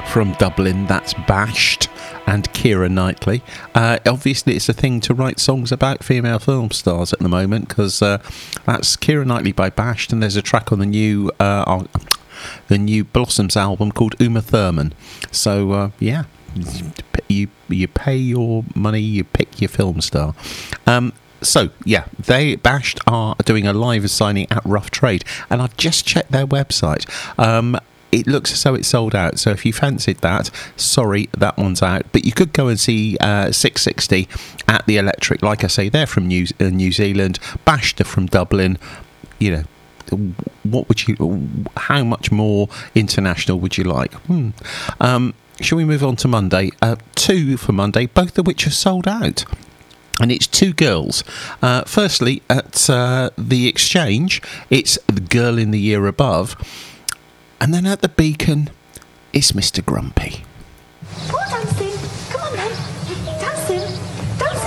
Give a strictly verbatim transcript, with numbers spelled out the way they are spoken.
from Dublin, that's Bashed and Keira Knightley. Uh, obviously, it's a thing to write songs about female film stars at the moment, because uh, that's Keira Knightley by Bashed, and there's a track on the new uh, the new Blossoms album called Uma Thurman. So, uh, yeah, you you pay your money, you pick your film star. Um, So, yeah, they, Bashed, are doing a live signing at Rough Trade, and I've just checked their website. Um, it looks as though it's sold out, so if you fancied that, sorry, that one's out. But you could go and see uh, six sixty at the Electric. Like I say, they're from New, uh, New Zealand, Bashed are from Dublin. You know, what would you, how much more international would you like? Hmm. Um, shall we move on to Monday? Uh, two for Monday, both of which are sold out. And it's two girls. Uh, firstly, at uh, the Exchange, it's the Girl in the Year Above. And then at the Beacon, it's Mister Grumpy.